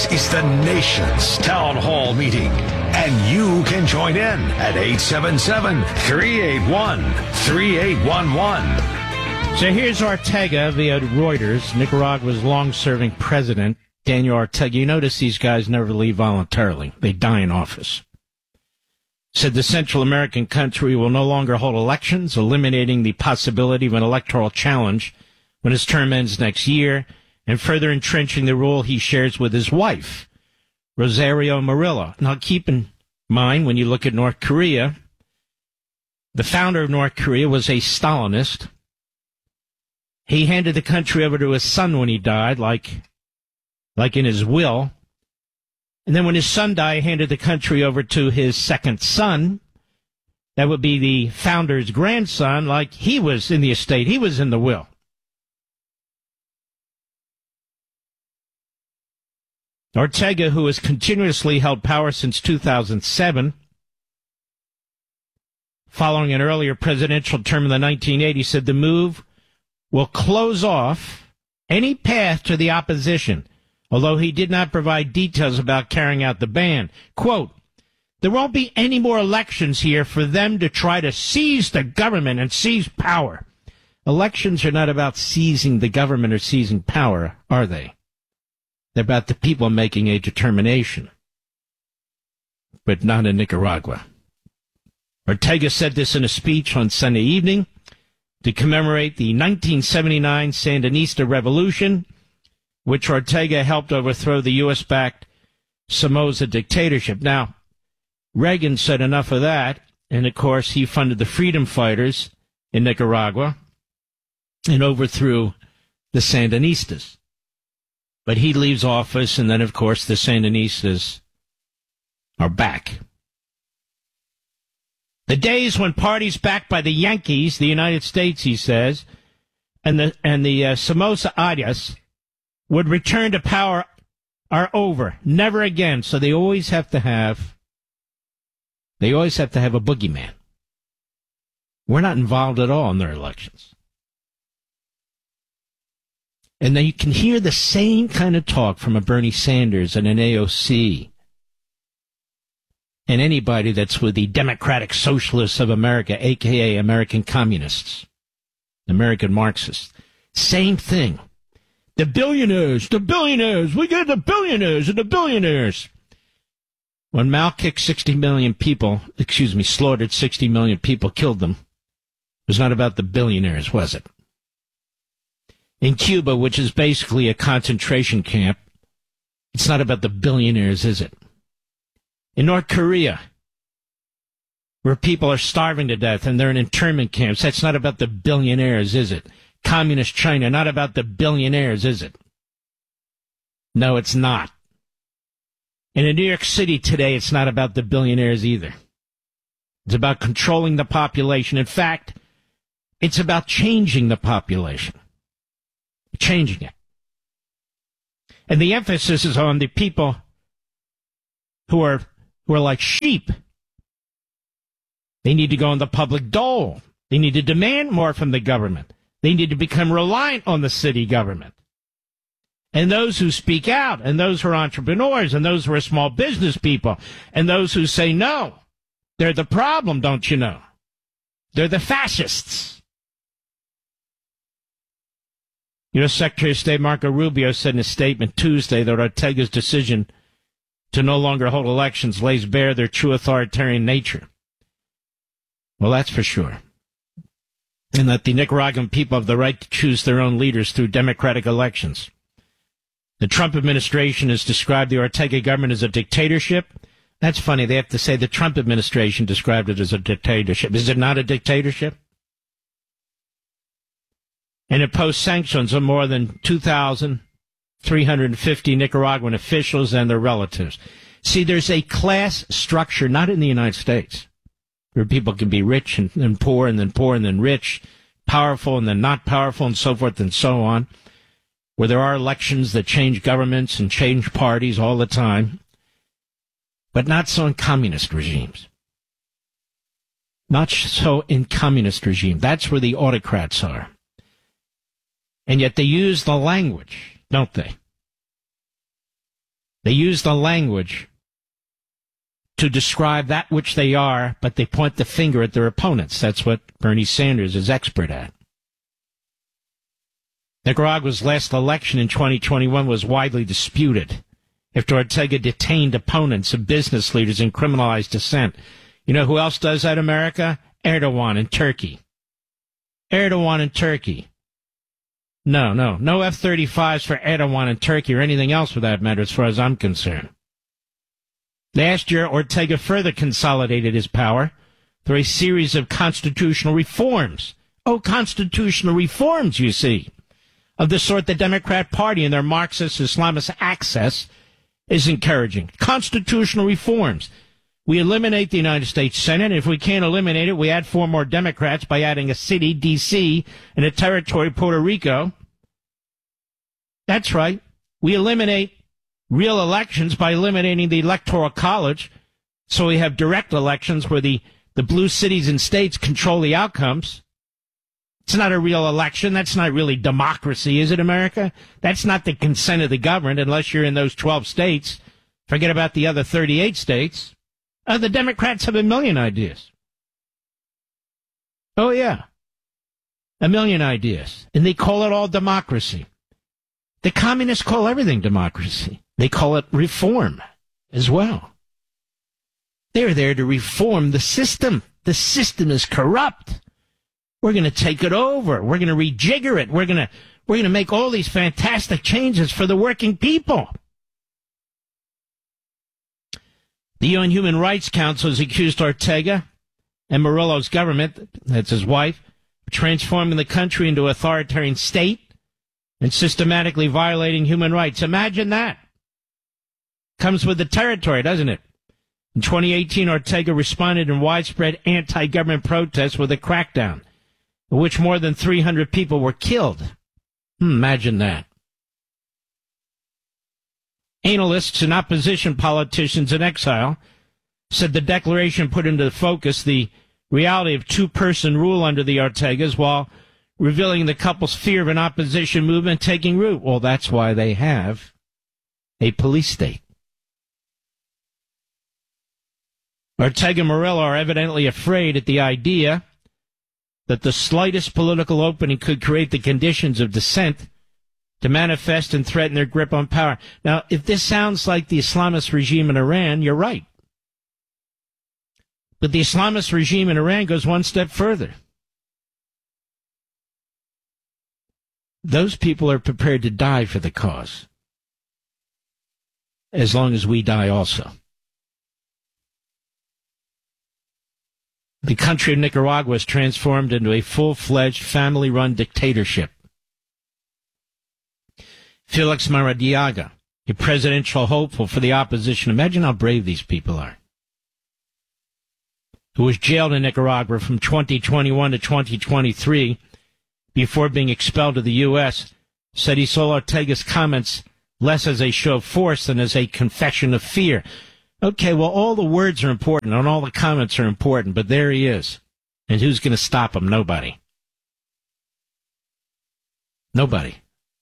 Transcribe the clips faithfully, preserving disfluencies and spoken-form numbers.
is the nation's town hall meeting, and you can join in at eight seven seven, three eight one, three eight one one. So here's Ortega via Reuters, Nicaragua's long-serving president, Daniel Ortega. You notice these guys never leave voluntarily. They die in office. Said the Central American country will no longer hold elections, eliminating the possibility of an electoral challenge when his term ends next year, and further entrenching the rule he shares with his wife, Rosario Murillo. Now, keep in mind, when you look at North Korea, the founder of North Korea was a Stalinist. He handed the country over to his son when he died, like, like in his will. And then when his son died, he handed the country over to his second son. That would be the founder's grandson, like he was in the estate. He was in the will. Ortega, who has continuously held power since two thousand seven, following an earlier presidential term in the nineteen eighties, said the move will close off any path to the opposition, although he did not provide details about carrying out the ban. Quote, there won't be any more elections here for them to try to seize the government and seize power. Elections are not about seizing the government or seizing power, are they? They're about the people making a determination. But not in Nicaragua. Ortega said this in a speech on Sunday evening to commemorate the nineteen seventy-nine Sandinista Revolution, which Ortega helped overthrow the U S-backed Somoza dictatorship. Now, Reagan said enough of that, and of course he funded the freedom fighters in Nicaragua and overthrew the Sandinistas. But he leaves office, and then, of course, the Sandinistas are back. The days when parties backed by the Yankees, the United States, he says, and the and the uh, Somoza Arias would return to power are over. Never again. So they always have to have, they always have to have a boogeyman. We're not involved at all in their elections. And then you can hear the same kind of talk from a Bernie Sanders and an A O C and anybody that's with the Democratic Socialists of America, a k a. American Communists, American Marxists. Same thing. The billionaires, the billionaires, we got the billionaires and the billionaires. When Mao kicked sixty million people, excuse me, slaughtered sixty million people, killed them, it was not about the billionaires, was it? In Cuba, which is basically a concentration camp, it's not about the billionaires, is it? In North Korea, where people are starving to death and they're in internment camps, that's not about the billionaires, is it? Communist China, not about the billionaires, is it? No, it's not. And in New York City today, it's not about the billionaires either. It's about controlling the population. In fact, it's about changing the population. Changing it. And the emphasis is on the people who are who are like sheep. They need to go on the public dole. They need to demand more from the government. They need to become reliant on the city government. And those who speak out, and those who are entrepreneurs, and those who are small business people, and those who say no, they're the problem, don't you know? They're the fascists. U S. Secretary of State Marco Rubio said in a statement Tuesday that Ortega's decision to no longer hold elections lays bare their true authoritarian nature. Well, that's for sure. And that the Nicaraguan people have the right to choose their own leaders through democratic elections. The Trump administration has described the Ortega government as a dictatorship. That's funny. They have to say the Trump administration described it as a dictatorship. Is it not a dictatorship? And imposed sanctions on more than two thousand three hundred fifty Nicaraguan officials and their relatives. See, there's a class structure, not in the United States, where people can be rich and then poor and then poor and then rich, powerful and then not powerful and so forth and so on, where there are elections that change governments and change parties all the time, but not so in communist regimes. Not so in communist regimes. That's where the autocrats are. And yet they use the language, don't they? They use the language to describe that which they are, but they point the finger at their opponents. That's what Bernie Sanders is expert at. Nicaragua's last election in twenty twenty-one was widely disputed after Ortega detained opponents and business leaders and criminalized dissent. You know who else does that, America? Erdogan in Turkey. Erdogan in Turkey. No, no, no F thirty-fives for Erdogan in Turkey or anything else for that matter as far as I'm concerned. Last year, Ortega further consolidated his power through a series of constitutional reforms. Oh, constitutional reforms, you see, of the sort the Democrat Party and their Marxist Islamist access is encouraging. Constitutional reforms. We eliminate the United States Senate. If we can't eliminate it, we add four more Democrats by adding a city, D C, and a territory, Puerto Rico. That's right. We eliminate real elections by eliminating the Electoral College, so we have direct elections where the, the blue cities and states control the outcomes. It's not a real election. That's not really democracy, is it, America? That's not the consent of the governed unless you're in those twelve states. Forget about the other thirty-eight states. Uh, the Democrats have a million ideas. Oh, yeah. A million ideas. And they call it all democracy. The communists call everything democracy. They call it reform as well. They're there to reform the system. The system is corrupt. We're going to take it over. We're going to rejigger it. We're going to we're going to make all these fantastic changes for the working people. The U N Human Rights Council has accused Ortega and Murillo's government, that's his wife, of transforming the country into an authoritarian state and systematically violating human rights. Imagine that. Comes with the territory, doesn't it? In twenty eighteen, Ortega responded in widespread anti-government protests with a crackdown, in which more than three hundred people were killed. Hmm, imagine that. Analysts and opposition politicians in exile said the declaration put into focus the reality of two-person rule under the Ortegas while revealing the couple's fear of an opposition movement taking root. Well, that's why they have a police state. Ortega and Murillo are evidently afraid at the idea that the slightest political opening could create the conditions of dissent to manifest and threaten their grip on power. Now, if this sounds like the Islamist regime in Iran, you're right. But the Islamist regime in Iran goes one step further. Those people are prepared to die for the cause, as long as we die also. The country of Nicaragua is transformed into a full-fledged family-run dictatorship. Felix Maradiaga, a presidential hopeful for the opposition. Imagine how brave these people are. Who was jailed in Nicaragua from twenty twenty-one to twenty twenty-three before being expelled to the U S, said he saw Ortega's comments less as a show of force than as a confession of fear. Okay, well, all the words are important and all the comments are important, but there he is. And who's going to stop him? Nobody. Nobody.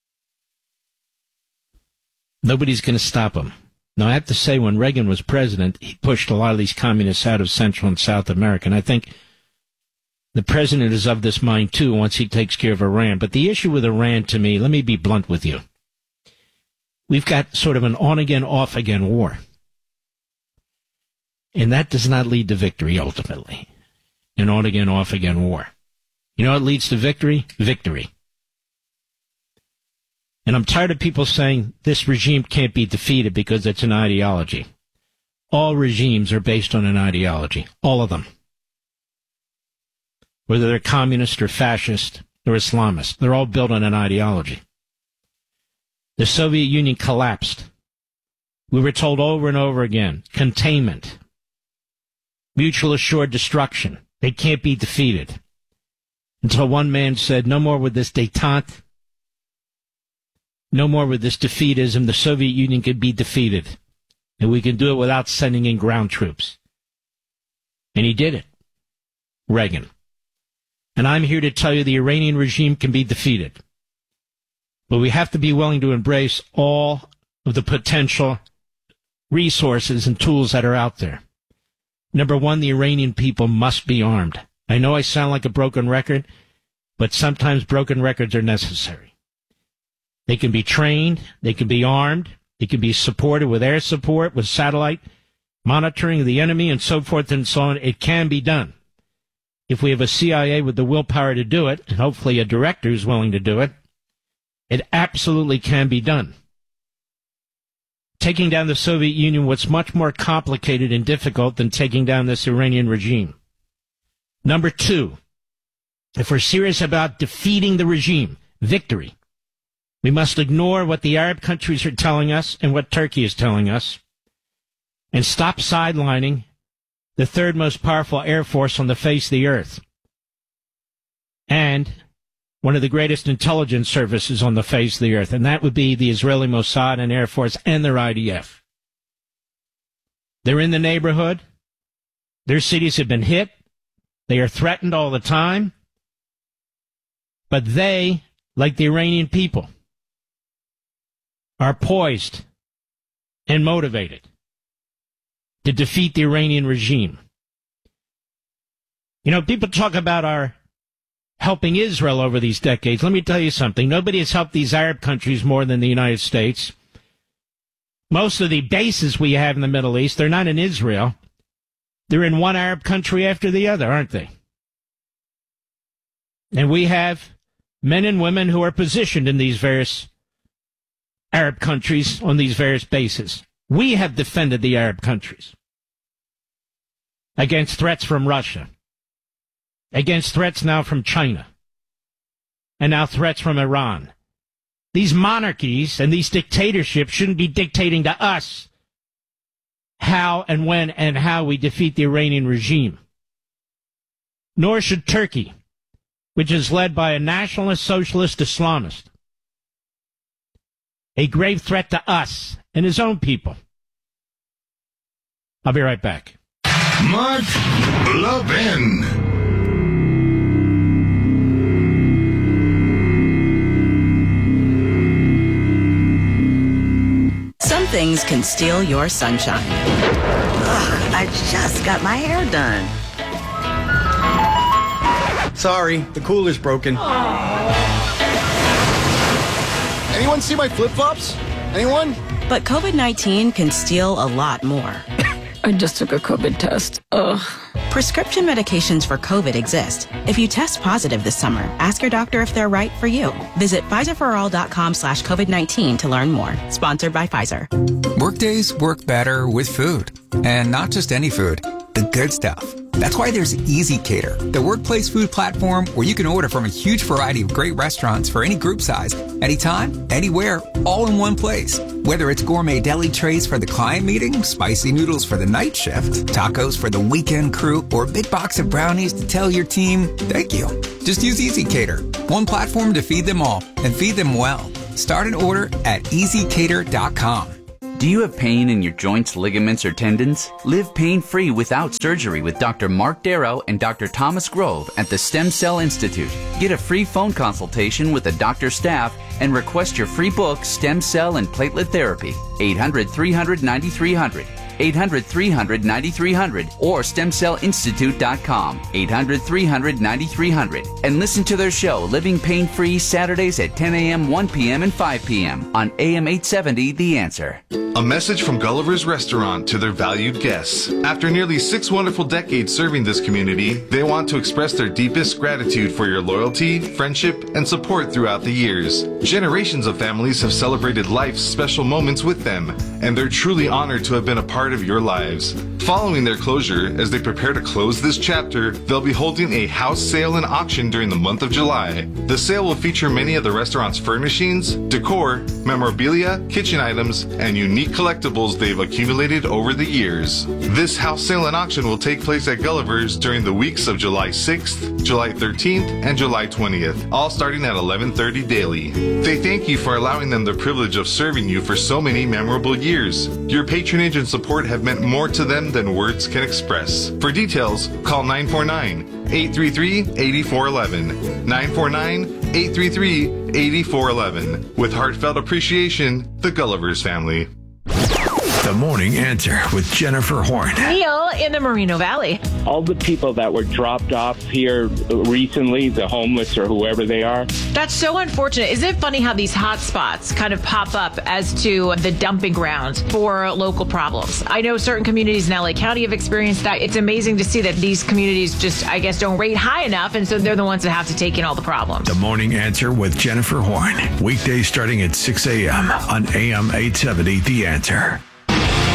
Nobody's going to stop him. Now, I have to say, when Reagan was president, he pushed a lot of these communists out of Central and South America, and I think the president is of this mind, too, once he takes care of Iran. But the issue with Iran, to me, let me be blunt with you. We've got sort of an on-again, off-again war. And that does not lead to victory, ultimately. An on-again, off-again war. You know what leads to victory? Victory. And I'm tired of people saying this regime can't be defeated because it's an ideology. All regimes are based on an ideology. All of them. Whether they're communist or fascist or Islamist, they're all built on an ideology. The Soviet Union collapsed. We were told over and over again, containment, mutual assured destruction. They can't be defeated. Until one man said, no more with this détente. No more with this defeatism. The Soviet Union could be defeated. And we can do it without sending in ground troops. And he did it. Reagan. And I'm here to tell you the Iranian regime can be defeated. But we have to be willing to embrace all of the potential resources and tools that are out there. Number one, the Iranian people must be armed. I know I sound like a broken record, but sometimes broken records are necessary. They can be trained, they can be armed, they can be supported with air support, with satellite monitoring of the enemy, and so forth and so on. It can be done. If we have a C I A with the willpower to do it, and hopefully a director who's willing to do it, it absolutely can be done. Taking down the Soviet Union was much more complicated and difficult than taking down this Iranian regime. Number two, if we're serious about defeating the regime, victory, we must ignore what the Arab countries are telling us and what Turkey is telling us, and stop sidelining the third most powerful air force on the face of the earth, and one of the greatest intelligence services on the face of the earth, and that would be the Israeli Mossad and Air Force and their I D F. They're in the neighborhood. Their cities have been hit. They are threatened all the time. But they, like the Iranian people, are poised and motivated to defeat the Iranian regime. You know, people talk about our helping Israel over these decades. Let me tell you something. Nobody has helped these Arab countries more than the United States. Most of the bases we have in the Middle East, they're not in Israel. They're in one Arab country after the other, aren't they? And we have men and women who are positioned in these various Arab countries on these various bases. We have defended the Arab countries against threats from Russia, against threats now from China, and now threats from Iran. These monarchies and these dictatorships shouldn't be dictating to us how and when and how we defeat the Iranian regime. Nor should Turkey, which is led by a nationalist socialist Islamist, a grave threat to us and his own people. I'll be right back. Mark Levin. Some things can steal your sunshine. Ugh, I just got my hair done. Sorry, the cooler's broken. Anyone see my flip-flops? Anyone? But COVID nineteen can steal a lot more. I just took a COVID test. Ugh. Prescription medications for COVID exist. If you test positive this summer, ask your doctor if they're right for you. Visit Pfizerforall.com slash COVID-19 to learn more. Sponsored by Pfizer. Workdays work better with food. And not just any food, the good stuff. That's why there's EasyCater, the workplace food platform where you can order from a huge variety of great restaurants for any group size, anytime, anywhere, all in one place. Whether it's gourmet deli trays for the client meeting, spicy noodles for the night shift, tacos for the weekend crew, or a big box of brownies to tell your team, thank you. Just use EasyCater, one platform to feed them all and feed them well. Start an order at easy cater dot com. Do you have pain in your joints, ligaments, or tendons? Live pain-free without surgery with Doctor Mark Darrow and Doctor Thomas Grove at the Stem Cell Institute. Get a free phone consultation with the doctor's staff and request your free book, Stem Cell and Platelet Therapy. eight hundred, three hundred, ninety-three hundred. eight hundred, three hundred, ninety-three hundred or stem cell institute dot com. eight hundred, three hundred, ninety-three hundred. And listen to their show, Living Pain-Free, Saturdays at ten a.m., one p.m., and five p.m. on A M eight seventy, The Answer. A message from Gulliver's Restaurant to their valued guests. After nearly six wonderful decades serving this community, they want to express their deepest gratitude for your loyalty, friendship, and support throughout the years. Generations of families have celebrated life's special moments with them, and they're truly honored to have been a part of your lives. Following their closure, as they prepare to close this chapter, they'll be holding a house sale and auction during the month of July. The sale will feature many of the restaurant's furnishings, decor, memorabilia, kitchen items, and unique collectibles they've accumulated over the years. This house sale and auction will take place at Gulliver's during the weeks of July sixth, July thirteenth, and July twentieth, all starting at eleven thirty daily. They thank you for allowing them the privilege of serving you for so many memorable years. Your patronage and support have meant more to them than words can express. For details, call nine four nine, eight three three, eight four one one. nine four nine, eight three three, eight four one one. With heartfelt appreciation, the Gulliver's family. The Morning Answer with Jennifer Horn. Neil in the Moreno Valley. All the people that were dropped off here recently, the homeless or whoever they are. That's so unfortunate. Isn't it funny how these hot spots kind of pop up as to the dumping ground for local problems? I know certain communities in L A County have experienced that. It's amazing to see that these communities just, I guess, don't rate high enough, and so they're the ones that have to take in all the problems. The Morning Answer with Jennifer Horn. Weekdays starting at six a.m. on A M eight seventy, The Answer.